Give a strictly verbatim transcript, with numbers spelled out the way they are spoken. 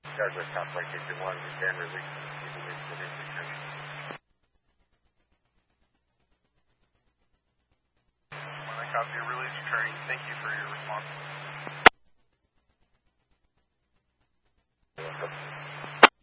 Douglas, Top Flight Kitchen one, we can release people within the country. When I copy your release, Attorney, thank you for your response.